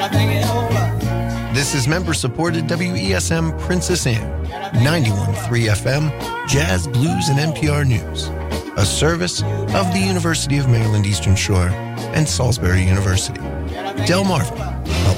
This is member-supported WESM Princess Anne, 91.3 FM, Jazz, Blues, and NPR News, a service of the University of Maryland Eastern Shore and Salisbury University. Del Marvin,